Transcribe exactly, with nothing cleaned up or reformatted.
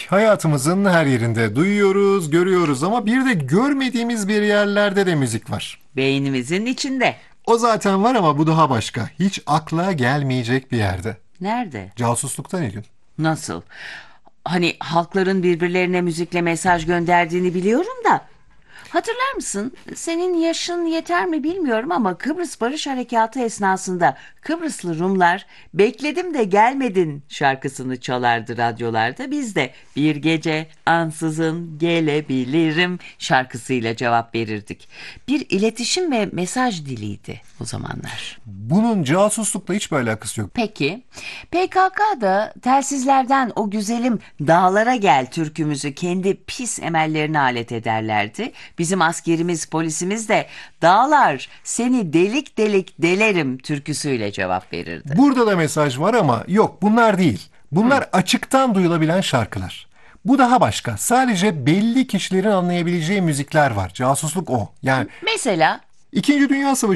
hayatımızın her yerinde duyuyoruz, görüyoruz ama bir de görmediğimiz bir yerlerde de müzik var. Beynimizin içinde. O zaten var ama bu daha başka. Hiç akla gelmeyecek bir yerde. Nerede? Casusluktan Nilgün. Nasıl? Hani halkların birbirlerine müzikle mesaj gönderdiğini biliyorum da. Hatırlar mısın? Senin yaşın yeter mi bilmiyorum ama Kıbrıs Barış Harekatı esnasında Kıbrıslı Rumlar "Bekledim de gelmedin" şarkısını çalardı radyolarda. Biz de "Bir gece ansızın gelebilirim" şarkısıyla cevap verirdik. Bir iletişim ve mesaj diliydi o zamanlar. Bunun casuslukla hiçbir alakası yok. Peki, P K K da telsizlerden o güzelim "Dağlara Gel" türkümüzü kendi pis emellerine alet ederlerdi. Bizim askerimiz, polisimiz de "Dağlar seni delik delik delerim" türküsüyle cevap verirdi. Burada da mesaj var ama yok, bunlar değil. Bunlar açıktan duyulabilen şarkılar. Bu daha başka. Sadece belli kişilerin anlayabileceği müzikler var. Casusluk o. Yani Mesela İkinci Dünya Savaşı